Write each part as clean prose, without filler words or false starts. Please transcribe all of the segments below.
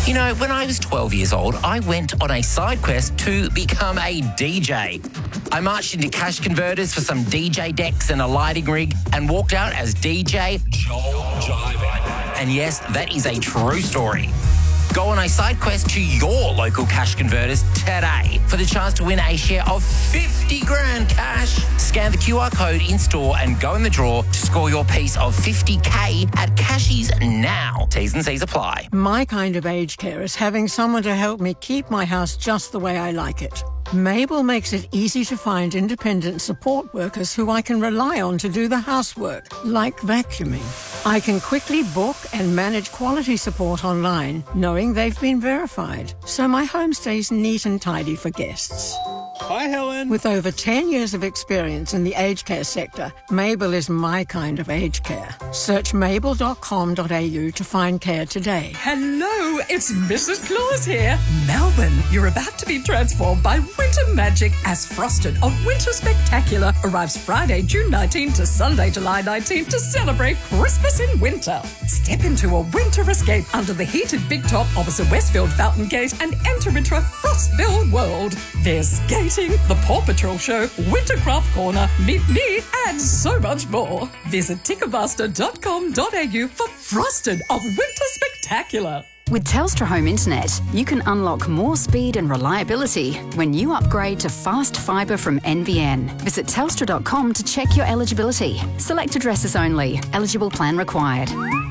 You know, when I was 12 years old, I went on a side quest to become a DJ. I marched into Cash Converters for some DJ decks and a lighting rig and walked out as DJ Joel Jiven. And yes, that is a true story. Go on a side quest to your local Cash Converters today for the chance to win a share of 50 grand cash. Scan the QR code in store and go in the draw to score your piece of 50K at Cashies now. T's and C's apply. My kind of aged care is having someone to help me keep my house just the way I like it. Mabel makes it easy to find independent support workers who I can rely on to do the housework, like vacuuming. I can quickly book and manage quality support online, knowing they've been verified, so my home stays neat and tidy for guests. Hi, Helen. With over 10 years of experience in the aged care sector, Mabel is my kind of aged care. Search mabel.com.au to find care today. Hello, it's Mrs. Claus here. Melbourne, you're about to be transformed by winter magic as Frosted, a winter spectacular, arrives Friday, June 19 to Sunday, July 19 to celebrate Christmas in winter. Step into a winter escape under the heated big top opposite Westfield Fountain Gate and enter into a Frostville world. There's skating, the Paw Patrol show, Wintercraft Corner, Meet Me, and so much more. Visit Ticketmaster.com.au for Frosted, a winter spectacular. With Telstra Home Internet, you can unlock more speed and reliability when you upgrade to fast fibre from NBN. Visit telstra.com to check your eligibility. Select addresses only. Eligible plan required.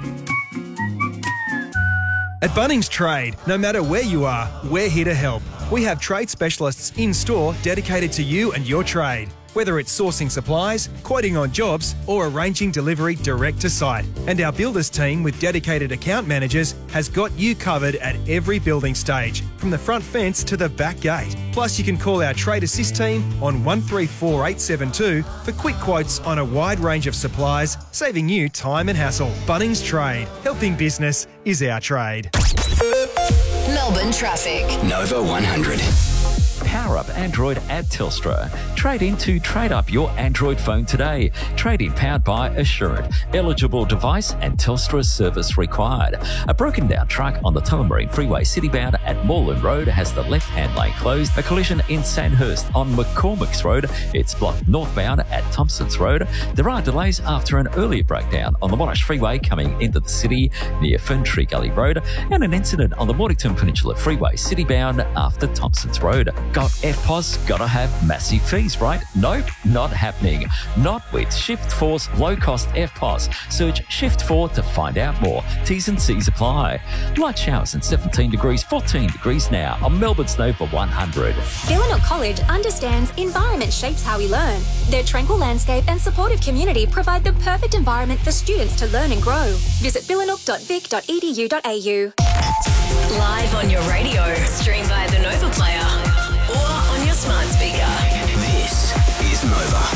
At Bunnings Trade, no matter where you are, we're here to help. We have trade specialists in-store dedicated to you and your trade. Whether it's sourcing supplies, quoting on jobs, or arranging delivery direct to site. And our builders team with dedicated account managers has got you covered at every building stage, from the front fence to the back gate. Plus, you can call our Trade Assist team on 134872 for quick quotes on a wide range of supplies, saving you time and hassle. Bunnings Trade. Helping business is our trade. Melbourne traffic. Nova 100. Power up Android at Telstra. Trade in to trade up your Android phone today. Trade in powered by Assured. Eligible device and Telstra service required. A broken down truck on the Tullamarine Freeway citybound at Moreland Road has the left-hand lane closed. A collision in Sandhurst on McCormick's Road. It's blocked northbound at Thompson's Road. There are delays after an earlier breakdown on the Monash Freeway coming into the city near Ferntree Gully Road, and an incident on the Mornington Peninsula Freeway citybound after Thompson's Road. Got FPOS, gotta have massive fees, right? Nope, not happening. Not with Shift4's low-cost FPOS. Search Shift4 to find out more. T's and C's apply. Light showers and 17 degrees, 14 degrees now on Melbourne's Nova 100. Billanook College understands environment shapes how we learn. Their tranquil landscape and supportive community provide the perfect environment for students to learn and grow. Visit billanook.vic.edu.au. Live on your radio, stream via the Nova Player, or on your smart speaker. This is Nova.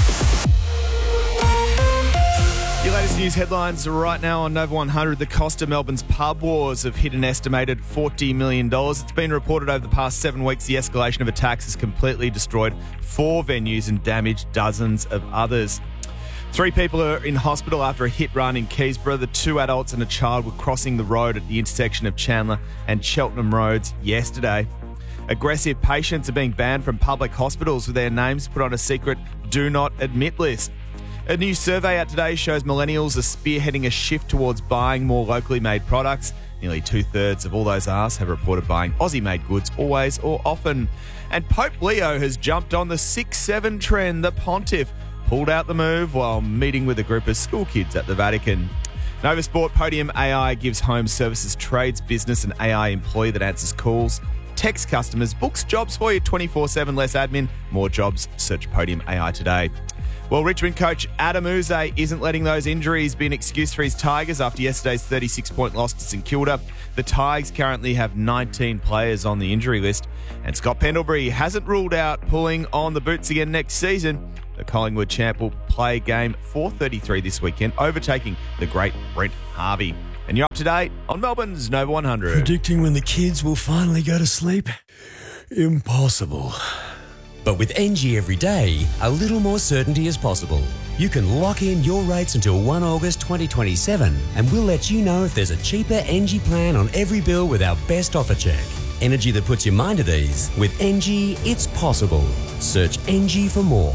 Your latest news headlines right now on Nova 100. The cost of Melbourne's pub wars have hit an estimated $40 million. It's been reported over the past 7 weeks the escalation of attacks has completely destroyed 4 venues and damaged dozens of others. 3 people are in hospital after a hit run in Keysborough. The 2 adults and a child were crossing the road at the intersection of Chandler and Cheltenham Roads yesterday. Aggressive patients are being banned from public hospitals with their names put on a secret do not admit list. A new survey out today shows millennials are spearheading a shift towards buying more locally made products. Nearly 2/3 of all those asked have reported buying Aussie-made goods always or often. And Pope Leo has jumped on the 6-7 trend. The Pontiff pulled out the move while meeting with a group of school kids at the Vatican. Nova Sport Podium AI gives home services, trades, business and AI employee that answers calls, text customers, books jobs for you 24/7, less admin, more jobs. Search Podium AI today. Well, Richmond coach Adam Uze isn't letting those injuries be an excuse for his Tigers after yesterday's 36-point loss to St Kilda. The Tigers currently have 19 players on the injury list, and Scott Pendlebury hasn't ruled out pulling on the boots again next season. The Collingwood champ will play game 433 this weekend, overtaking the great Brent Harvey. And you're up to date on Melbourne's Nova 100. Predicting when the kids will finally go to sleep? Impossible. But with NG every day, a little more certainty is possible. You can lock in your rates until 1 August 2027 and we'll let you know if there's a cheaper NG plan on every bill with our best offer check. Energy that puts your mind at ease. With NG, it's possible. Search NG for more.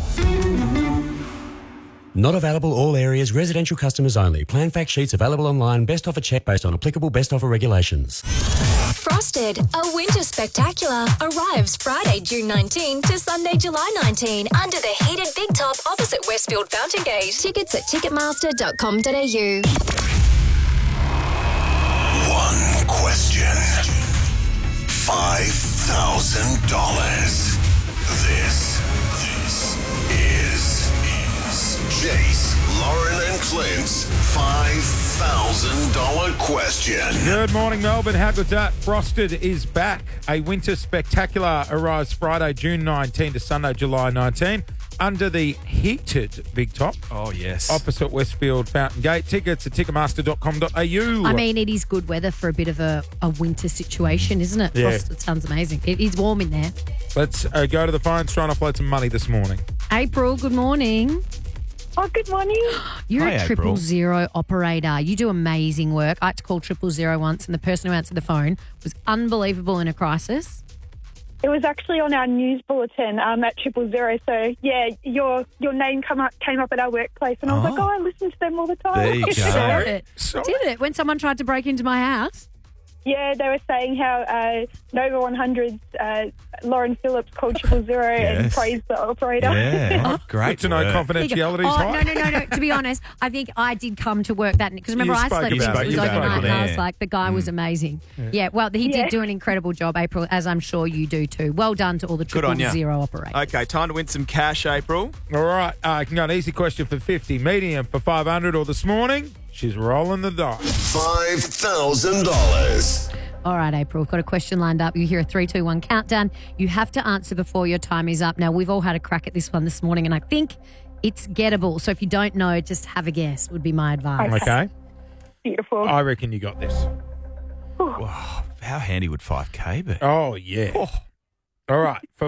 Not available all areas, residential customers only. Plan fact sheets available online. Best offer check based on applicable best offer regulations. Frosted, a winter spectacular, arrives Friday, June 19 to Sunday, July 19 under the heated Big Top opposite Westfield Fountain Gate. Tickets at ticketmaster.com.au. One question. $5,000. This is Jace, Lauren and Clint's $5,000 question. Good morning, Melbourne. How good's that? Frosted is back. A winter spectacular arrives Friday, June 19 to Sunday, July 19 under the heated Big Top. Oh, yes. Opposite Westfield Fountain Gate. Tickets at ticketmaster.com.au. I mean, it is good weather for a bit of a winter situation, isn't it? Yeah. Frosted sounds amazing. It is warm in there. Let's go to the phones, try and offload some money this morning. April, good morning. Oh, good morning. You're Hi, a April. 000 operator. You do amazing work. I had to call 000 once, and the person who answered the phone was unbelievable in a crisis. It was actually on our news bulletin at 000. So, yeah, your name came up at our workplace, and I was like, I listen to them all the time. There you go. Did it? When someone tried to break into my house? Yeah, they were saying how Nova 100's Lauren Phillips called 000 and praised the operator. Yeah, great to know confidentiality is high. No. To be honest, I think I did come to work that night. Because remember, You I spoke slept about it. It it. was overnight, and I was Yeah. like, the guy was amazing. Yeah, well, he did do an incredible job, April, as I'm sure you do too. Well done to all the Good on ya. 000 operators. Okay, time to win some cash, April. All right, you can go an easy question for 50, medium for 500, or this morning, she's rolling the dice. $5,000. All right, April, we've got a question lined up. You hear a 3, 2, 1 countdown. You have to answer before your time is up. Now, we've all had a crack at this one this morning, and I think it's gettable. So if you don't know, just have a guess would be my advice. Okay. Beautiful. I reckon you got this. Wow, how handy would 5K be? Oh, yeah. All right, for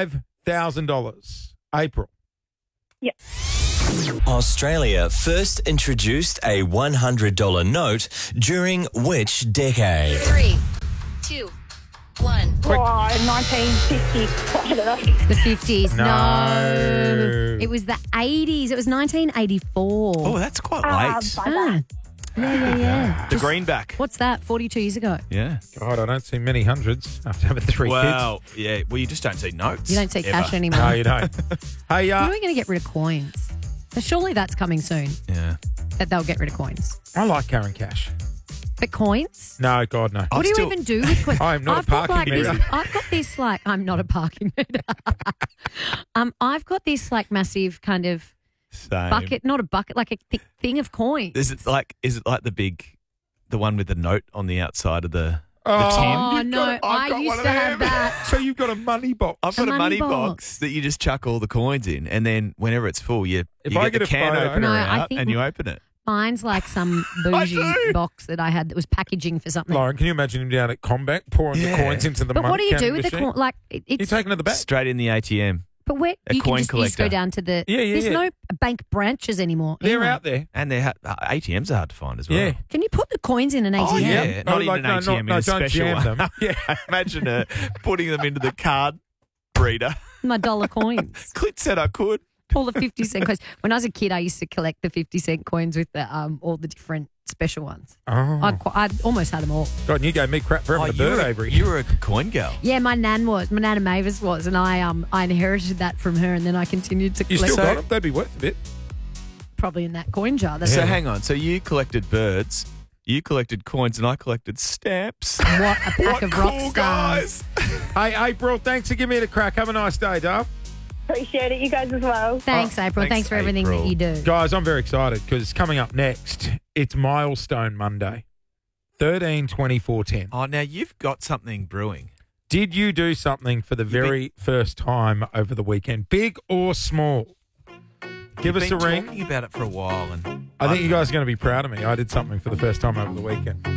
$5,000, April. Yeah. Australia first introduced a $100 note during which decade? 3, 2, 1. 1950. I don't know. The 50s. No. No. It was the 80s. It was 1984. Oh, that's quite late. Yeah. The greenback. What's that? 42 years ago. Yeah. God, I don't see many hundreds after having 3 Well, yeah. Well, you just don't see notes. You don't see ever. cash anymore. No, you don't. Hey, When are we going to get rid of coins? So surely that's coming soon, Yeah. that they'll get rid of coins. I like carrying cash. But coins? No, God, no. What do you even do with coins? I'm not a parking meter. I've got this I'm not a parking meter. I've got this massive kind of Same. bucket, not a bucket, like a thing of coins. Is it like the one with the note on the outside of the tin? Oh, no, I used to have that. So you've got a money box. I've got a money box that you just chuck all the coins in, and then whenever it's full, you I get the get a can photo- opener No, I out think and you open it. Mine's like some bougie box that I had that was packaging for something. Lauren, can you imagine him down at Combank pouring the coins into the But money what do you do counting with the machine? coin? Like, You it's taking it to the back? Straight in the ATM. But where A you can coin just go collector. down to the. Yeah, There's yeah. no bank branches anymore. They're anyway. out there. And ATMs are hard to find as well. Yeah. Can you put the coins in an ATM? Oh, yeah. Not even an ATM, in a don't special jam one. them. Yeah. Imagine putting them into the card reader. My dollar coins. Clint said I could. All the 50-cent coins. When I was a kid, I used to collect the 50-cent coins with the all the different special ones. Oh. I almost had them all. God, and you gave me crap for having a bird, Avery. You were a coin girl. Yeah, my Nana Mavis was, and I inherited that from her, and then I continued to You collect still got them? They'd be worth a bit. probably in that coin jar. So hang on. So you collected birds, you collected coins, and I collected stamps. What a pack of rock cool stars. Hey, April, thanks for giving me the crack. Have a nice day, Dave. Appreciate it. You guys as well. Thanks, April. Thanks for everything that you do. Guys, I'm very excited because coming up next, it's Milestone Monday. 13, 24, 10. Oh, now you've got something brewing. Did you do something for the very first time over the weekend, big or small? Give us a ring. Talking about it for a while, and I think you guys are going to be proud of me. I did something for the first time over the weekend.